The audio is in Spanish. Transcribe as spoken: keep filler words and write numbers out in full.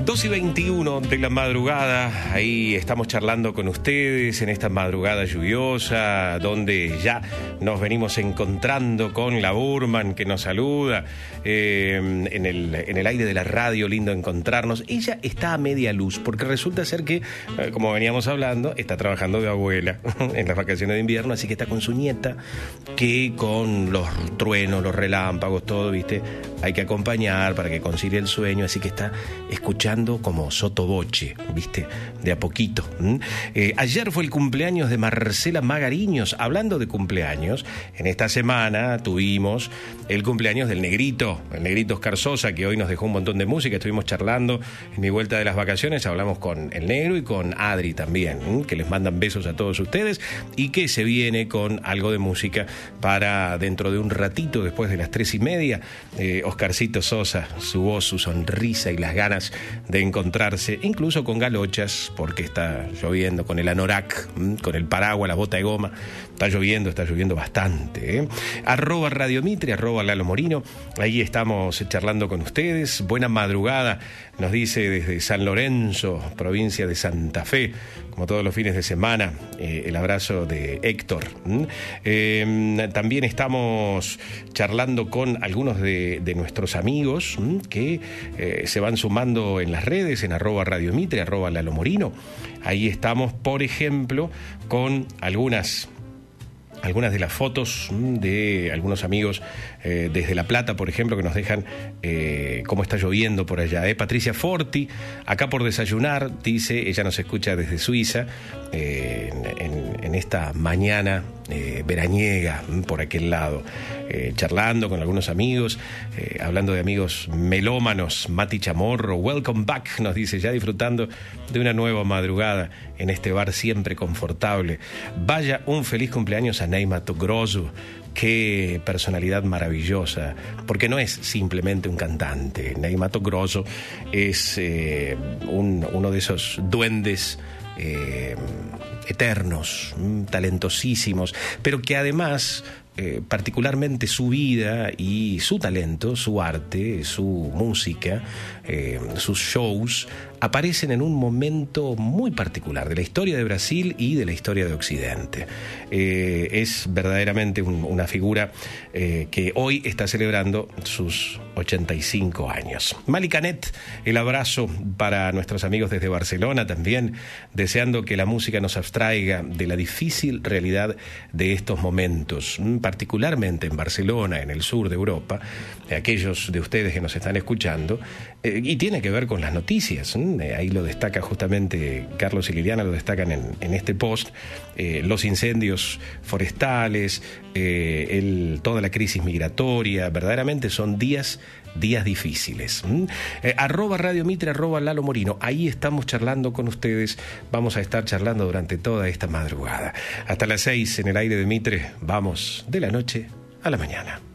dos y veintiuno de la madrugada, ahí estamos charlando con ustedes en esta madrugada lluviosa, donde ya nos venimos encontrando con la Burman que nos saluda, eh, en, el, en el aire de la radio, lindo encontrarnos. Ella está a media luz, porque resulta ser que, eh, como veníamos hablando, está trabajando de abuela en las vacaciones de invierno, así que está con su nieta, que con los truenos, los relámpagos, todo, ¿viste? Hay que acompañar para que concilie el sueño, así que está escuchando como sotoboche, ¿viste? De a poquito. ¿Mm? Eh, ayer fue el cumpleaños de Marcela Magariños. Hablando de cumpleaños, en esta semana tuvimos el cumpleaños del Negrito, el Negrito Oscar Sosa, que hoy nos dejó un montón de música. Estuvimos charlando en mi vuelta de las vacaciones, hablamos con el Negro y con Adri también, ¿Mm? que les mandan besos a todos ustedes y que se viene con algo de música para dentro de un ratito, después de las tres y media. eh, Oscarcito Sosa, su voz, su sonrisa y las ganas de encontrarse, incluso con galochas, porque está lloviendo, con el anorak, con el paraguas, la bota de goma, está lloviendo, está lloviendo bastante, ¿eh? Arroba Radio Mitre, arroba Lalo Morino, ahí estamos charlando con ustedes. Buena madrugada, nos dice desde San Lorenzo, provincia de Santa Fe, como todos los fines de semana, eh, el abrazo de Héctor. ¿Mm? Eh, también estamos charlando con algunos de, de nuestros amigos ¿m? que eh, se van sumando en las redes, en arroba Radio Mitre, arroba Lalo Morino. Ahí estamos, por ejemplo, con algunas... algunas de las fotos de algunos amigos eh, desde La Plata, por ejemplo, que nos dejan eh, cómo está lloviendo por allá. ¿eh? Patricia Forti, acá por desayunar, dice, ella nos escucha desde Suiza, eh, en, en esta mañana eh, veraniega, por aquel lado, eh, charlando con algunos amigos, eh, hablando de amigos melómanos. Mati Chamorro, welcome back, nos dice, ya disfrutando de una nueva madrugada en este bar siempre confortable. Vaya un feliz cumpleaños a Ney Mato Grosso, qué personalidad maravillosa, porque no es simplemente un cantante. Ney Mato Grosso es eh, un, uno de esos duendes eh, eternos, talentosísimos, pero que además... Eh, particularmente su vida y su talento, su arte, su música, eh, sus shows, aparecen en un momento muy particular de la historia de Brasil y de la historia de Occidente. Eh, es verdaderamente un, una figura eh, que hoy está celebrando sus ochenta y cinco años. Mali Canet, el abrazo para nuestros amigos desde Barcelona también, deseando que la música nos abstraiga de la difícil realidad de estos momentos, particularmente en Barcelona, en el sur de Europa, aquellos de ustedes que nos están escuchando, eh, y tiene que ver con las noticias. Eh, ahí lo destaca justamente Carlos y Liliana, lo destacan en, en este post, eh, los incendios forestales, eh, el, toda la crisis migratoria. Verdaderamente son días días difíciles. ¿Mm? Eh, arroba Radio Mitre, arroba Lalo Morino, ahí estamos charlando con ustedes, vamos a estar charlando durante toda esta madrugada, hasta las seis en el aire de Mitre. Vamos de la noche a la mañana.